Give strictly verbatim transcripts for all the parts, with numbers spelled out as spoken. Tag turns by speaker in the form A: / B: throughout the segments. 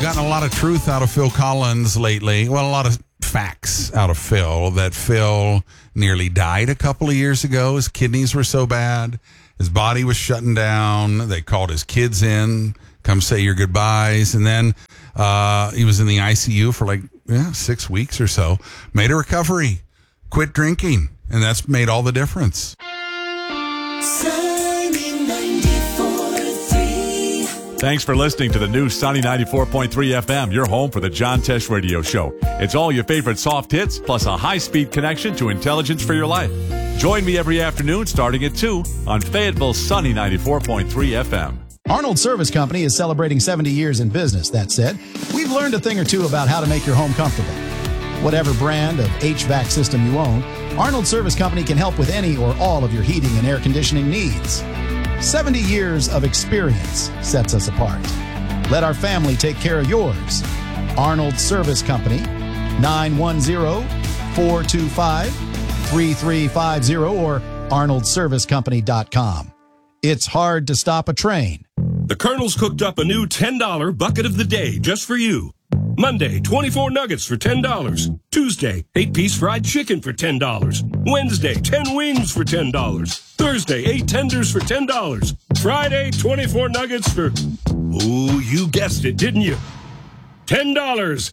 A: gotten a lot of truth out of Phil Collins lately. Well, a lot of facts out of Phil, that Phil nearly died a couple of years ago. His kidneys were so bad. His body was shutting down. They called his kids in, come say your goodbyes. And then uh, he was in the I C U for like yeah, six weeks or so. Made a recovery, quit drinking, and that's made all the difference.
B: Thanks for listening to the new Sunny ninety-four point three F M, your home for the John Tesh Radio Show. It's all your favorite soft hits, plus a high-speed connection to intelligence for your life. Join me every afternoon starting at two on Fayetteville's Sunny ninety-four point three F M.
C: Arnold Service Company is celebrating seventy years in business. That said, we've learned a thing or two about how to make your home comfortable. Whatever brand of H V A C system you own, Arnold Service Company can help with any or all of your heating and air conditioning needs. seventy years of experience sets us apart. Let our family take care of yours. Arnold Service Company, nine one zero, four two five, three three five zero or arnold service company dot com. It's hard to stop a train.
D: The Colonel's cooked up a new ten dollar bucket of the day just for you. Monday, twenty-four nuggets for ten dollars. Tuesday, eight-piece fried chicken for ten dollars. Wednesday, ten wings for ten dollars. Thursday, eight tenders for ten dollars. Friday, twenty-four nuggets for... Ooh, you guessed it, didn't you? ten dollars.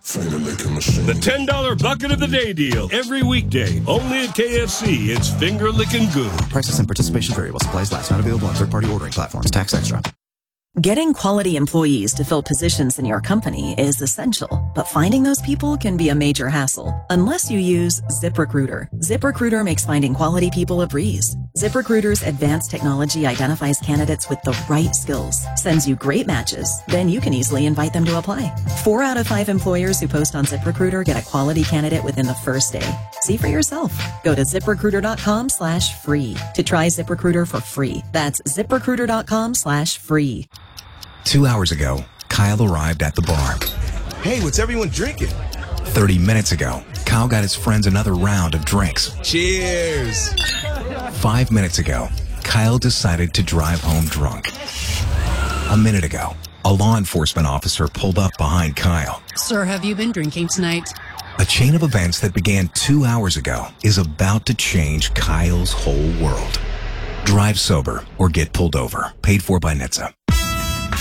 D: The ten dollar bucket of the day deal. Every weekday. Only at K F C. It's finger licking good.
E: Prices and participation variable. Supplies last. Not available on third-party ordering platforms. Tax extra.
F: Getting quality employees to fill positions in your company is essential, but finding those people can be a major hassle unless you use ZipRecruiter. ZipRecruiter makes finding quality people a breeze. ZipRecruiter's advanced technology identifies candidates with the right skills, sends you great matches, then you can easily invite them to apply. Four out of five employers who post on ZipRecruiter get a quality candidate within the first day. See for yourself. Go to ZipRecruiter.com slash free to try ZipRecruiter for free. That's ZipRecruiter.com slash free.
G: Two hours ago, Kyle arrived at the bar.
H: Hey, what's everyone drinking?
G: Thirty minutes ago, Kyle got his friends another round of drinks.
H: Cheers!
G: Five minutes ago, Kyle decided to drive home drunk. A minute ago, a law enforcement officer pulled up behind Kyle.
I: Sir, have you been drinking tonight?
G: A chain of events that began two hours ago is about to change Kyle's whole world. Drive sober or get pulled over. Paid for by N H T S A.